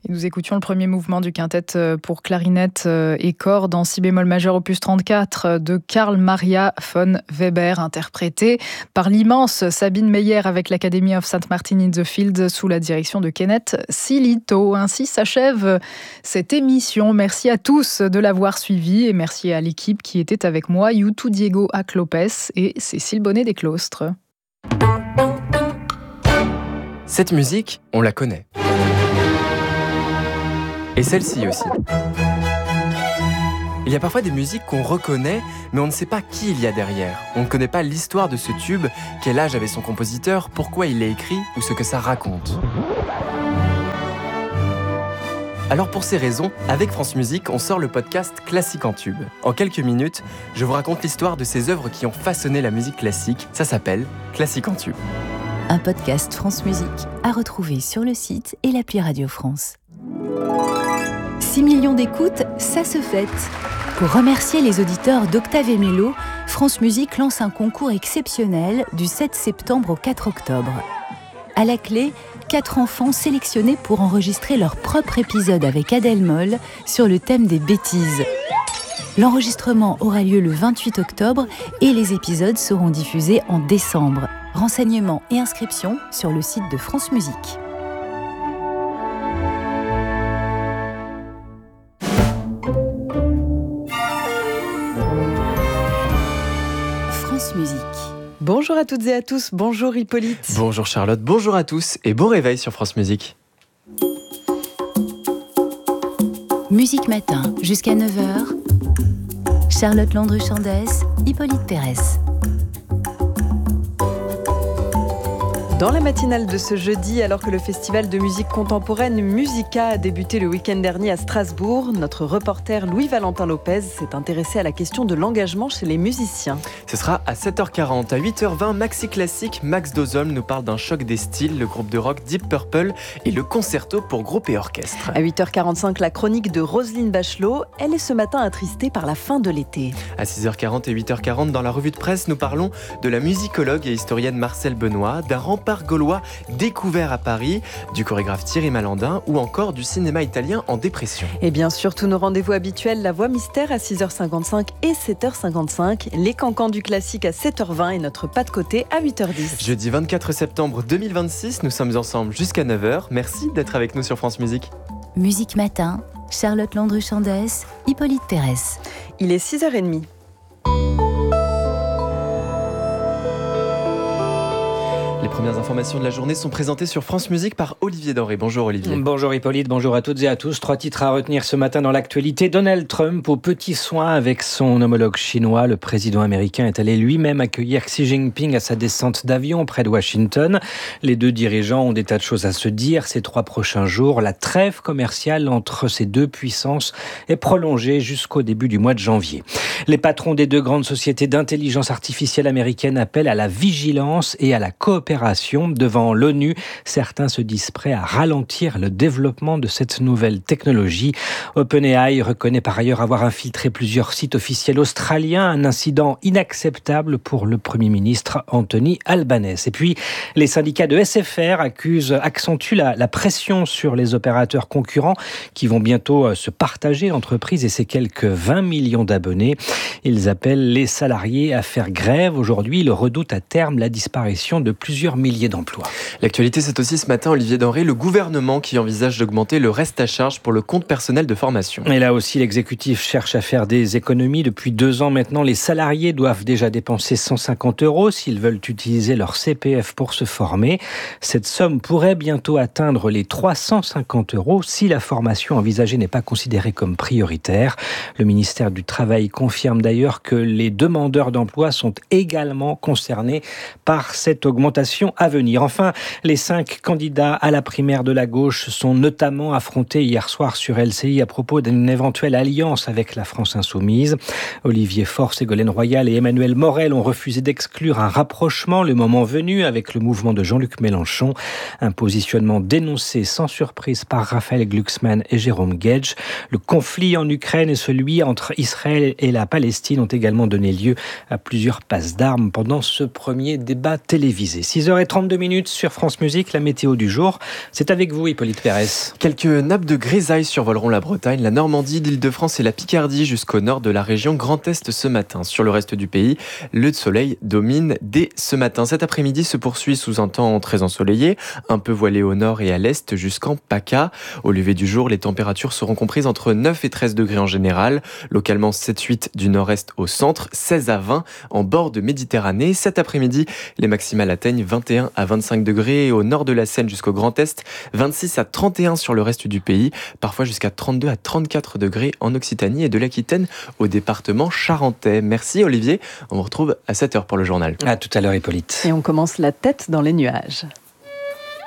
Et nous écoutions le premier mouvement du quintet pour clarinette et cordes en si bémol majeur opus 34 de Carl Maria von Weber, interprété par l'immense Sabine Meyer avec l'Academy of St. Martin in the Fields sous la direction de Kenneth Silito. Ainsi s'achève cette émission. Merci à tous de l'avoir suivi et merci à l'équipe qui était avec moi, Youtou Diego Ac-Lopez et Cécile Bonnet des Claustres. Cette musique, on la connaît. Et celle-ci aussi. Il y a parfois des musiques qu'on reconnaît, mais on ne sait pas qui il y a derrière. On ne connaît pas l'histoire de ce tube, quel âge avait son compositeur, pourquoi il l'a écrit ou ce que ça raconte. Alors pour ces raisons, avec France Musique, on sort le podcast Classique en tube. En quelques minutes, je vous raconte l'histoire de ces œuvres qui ont façonné la musique classique. Ça s'appelle Classique en tube. Un podcast France Musique à retrouver sur le site et l'appli Radio France. 6 millions d'écoutes, ça se fête. Pour remercier les auditeurs d'Octave et Mélo, France Musique lance un concours exceptionnel du 7 septembre au 4 octobre. À la clé, 4 enfants sélectionnés pour enregistrer leur propre épisode avec Adèle Moll sur le thème des bêtises. L'enregistrement aura lieu le 28 octobre et les épisodes seront diffusés en décembre. Renseignements et inscriptions sur le site de France Musique. France Musique. Bonjour à toutes et à tous, bonjour Hippolyte. Bonjour Charlotte, bonjour à tous et bon réveil sur France Musique. Musique Matin, jusqu'à 9h. Charlotte Landru-Chandès, Hippolyte Pérez. Dans la matinale de ce jeudi, alors que le festival de musique contemporaine Musica a débuté le week-end dernier à Strasbourg, notre reporter Louis-Valentin Lopez s'est intéressé à la question de l'engagement chez les musiciens. Ce sera à 7h40. À 8h20, Maxi Classique, Max Dozolm nous parle d'un choc des styles, le groupe de rock Deep Purple et le concerto pour groupe et orchestre. À 8h45, la chronique de Roselyne Bachelot. Elle est ce matin attristée par la fin de l'été. À 6h40 et 8h40, dans la revue de presse, nous parlons de la musicologue et historienne Marcelle Benoît, d'un rempart gaulois découvert à Paris, du chorégraphe Thierry Malandin ou encore du cinéma italien en dépression. Et bien sûr, tous nos rendez-vous habituels, la voix mystère à 6h55 et 7h55, les cancans du classique à 7h20 et notre pas de côté à 8h10. Jeudi 24 septembre 2026, nous sommes ensemble jusqu'à 9h. Merci d'être avec nous sur France Musique. Musique Matin, Charlotte Landru-Chandès, Hippolyte Pérez. Il est 6h30. Les premières informations de la journée sont présentées sur France Musique par Olivier Doré. Bonjour Olivier. Bonjour Hippolyte, bonjour à toutes et à tous. 3 titres à retenir ce matin dans l'actualité. Donald Trump au petit soin avec son homologue chinois. Le président américain est allé lui-même accueillir Xi Jinping à sa descente d'avion près de Washington. Les deux dirigeants ont des tas de choses à se dire ces 3 prochains jours. La trêve commerciale entre ces deux puissances est prolongée jusqu'au début du mois de janvier. Les patrons des 2 grandes sociétés d'intelligence artificielle américaines appellent à la vigilance et à la coopération devant l'ONU. Certains se disent prêts à ralentir le développement de cette nouvelle technologie. OpenAI reconnaît par ailleurs avoir infiltré plusieurs sites officiels australiens, un incident inacceptable pour le Premier ministre Anthony Albanese. Et puis, les syndicats de SFR accentuent la pression sur les opérateurs concurrents qui vont bientôt se partager l'entreprise et ses quelques 20 millions d'abonnés. Ils appellent les salariés à faire grève. Aujourd'hui, ils redoutent à terme la disparition de plusieurs milliers d'emplois. L'actualité, c'est aussi ce matin, Olivier Denré, le gouvernement qui envisage d'augmenter le reste à charge pour le compte personnel de formation. Et là aussi, l'exécutif cherche à faire des économies. Depuis 2 ans maintenant, les salariés doivent déjà dépenser 150 € s'ils veulent utiliser leur CPF pour se former. Cette somme pourrait bientôt atteindre les 350 € si la formation envisagée n'est pas considérée comme prioritaire. Le ministère du Travail confirme d'ailleurs que les demandeurs d'emploi sont également concernés par cette augmentation à venir. Enfin, les 5 candidats à la primaire de la gauche sont notamment affrontés hier soir sur LCI à propos d'une éventuelle alliance avec la France Insoumise. Olivier Faure, Ségolène Royal et Emmanuel Morel ont refusé d'exclure un rapprochement le moment venu avec le mouvement de Jean-Luc Mélenchon. Un positionnement dénoncé sans surprise par Raphaël Glucksmann et Jérôme Guedj. Le conflit en Ukraine et celui entre Israël et la Palestine ont également donné lieu à plusieurs passes d'armes pendant ce premier débat télévisé. 6h 7h32 sur France Musique, la météo du jour. C'est avec vous, Hippolyte Pérez. Quelques nappes de grisaille survoleront la Bretagne, la Normandie, l'Île-de-France et la Picardie jusqu'au nord de la région Grand Est ce matin. Sur le reste du pays, le soleil domine dès ce matin. Cet après-midi se poursuit sous un temps très ensoleillé, un peu voilé au nord et à l'est jusqu'en PACA. Au lever du jour, les températures seront comprises entre 9 et 13 degrés en général, localement 7-8 du nord-est au centre, 16 à 20 en bord de Méditerranée. Cet après-midi, les maximales atteignent 21 à 25 degrés au nord de la Seine jusqu'au Grand Est, 26 à 31 sur le reste du pays, parfois jusqu'à 32 à 34 degrés en Occitanie et de l'Aquitaine au département charentais. Merci Olivier, on vous retrouve à 7h pour le journal. À tout à l'heure Hippolyte. Et on commence la tête dans les nuages.